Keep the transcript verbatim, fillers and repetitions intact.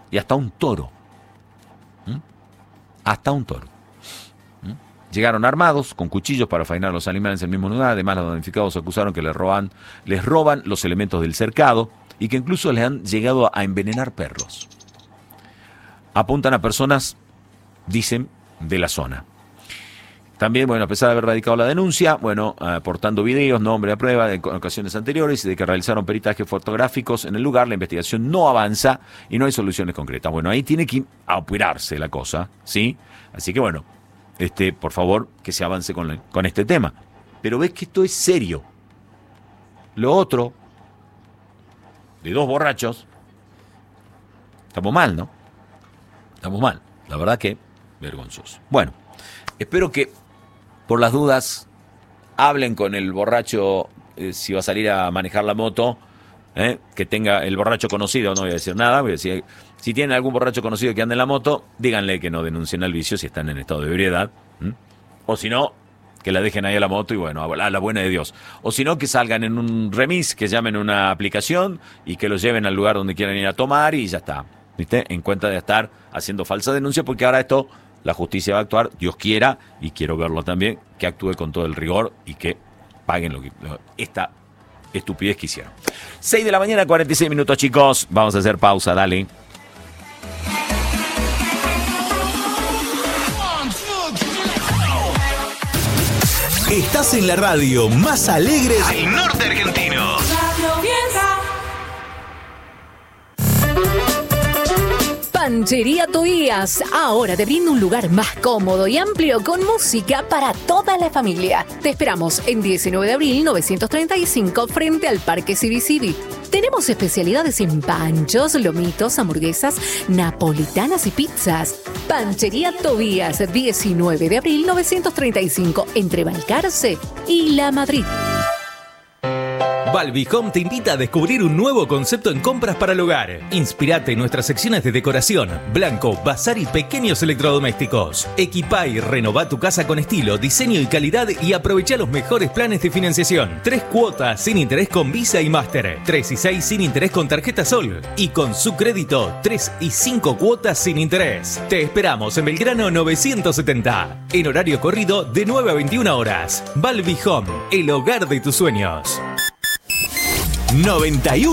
y hasta un toro. ¿Mm? Hasta un toro. ¿Mm? Llegaron armados, con cuchillos para faenar los animales en el mismo lugar. Además, los damnificados acusaron que les roban, les roban los elementos del cercado y que incluso les han llegado a envenenar perros. Apuntan a personas, dicen, de la zona. También, bueno, a pesar de haber radicado la denuncia, bueno, aportando videos, nombre a prueba de ocasiones anteriores y de que realizaron peritajes fotográficos en el lugar, la investigación no avanza y no hay soluciones concretas. Bueno, ahí tiene que apurarse la cosa, ¿sí? Así que, bueno, este, por favor, que se avance con, la, con este tema. Pero ves que esto es serio. Lo otro, de dos borrachos, estamos mal, ¿no? Estamos mal. La verdad que vergonzoso. Bueno, espero que por las dudas hablen con el borracho eh, si va a salir a manejar la moto, eh, que tenga el borracho conocido, no voy a decir nada, voy a decir, si tienen algún borracho conocido que ande en la moto, díganle que no denuncien al vicio si están en estado de ebriedad, ¿m? O si no, que la dejen ahí a la moto y bueno, a la buena de Dios. O si no, que salgan en un remis, que llamen a una aplicación y que los lleven al lugar donde quieran ir a tomar y ya está, ¿viste? En cuenta de estar haciendo falsa denuncia, porque ahora esto... La justicia va a actuar, Dios quiera, y quiero verlo también, que actúe con todo el rigor y que paguen lo que, esta estupidez que hicieron. seis de la mañana, cuarenta y seis minutos, chicos. Vamos a hacer pausa, dale. Estás en la radio más alegre del norte argentino. Panchería Tobías, ahora te brinda un lugar más cómodo y amplio con música para toda la familia. Te esperamos en diecinueve de abril novecientos treinta y cinco frente al Parque Civi-Civi. Tenemos especialidades en panchos, lomitos, hamburguesas, napolitanas y pizzas. Panchería Tobías, diecinueve de abril novecientos treinta y cinco entre Balcarce y La Madrid. Balbihome te invita a descubrir un nuevo concepto en compras para el hogar. Inspirate en nuestras secciones de decoración, blanco, bazar y pequeños electrodomésticos. Equipá y renová tu casa con estilo, diseño y calidad y aprovecha los mejores planes de financiación. Tres cuotas sin interés con Visa y Master. Tres y seis sin interés con tarjeta Sol. Y con su crédito, tres y cinco cuotas sin interés. Te esperamos en Belgrano novecientos setenta. En horario corrido de nueve a veintiuna horas. Balbihome, el hogar de tus sueños. noventa y uno